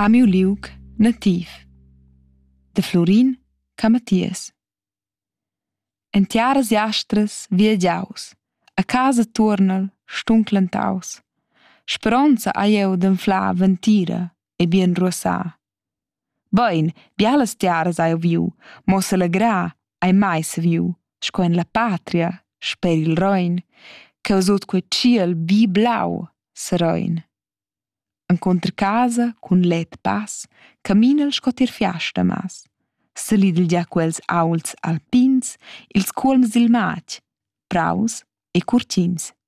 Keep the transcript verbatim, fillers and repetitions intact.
A miu liug nativ de Florin Camatias. En tiaras jastras viagiaus, a casa tuornel stunclentaus. Speronza hai eu d'anflar ventira e bien ruassà. Bein, bialas tiaras hai eu viu, mo s'alegrà ai mai saviu, sco en la patria, sper il rein, che usut quei ciel bi blau serein. Encunter casa cun let pass, caminel sco tier fiasta mas. Salidel gia quels aults alpins, ils cuolms dil matg, praus e curtins.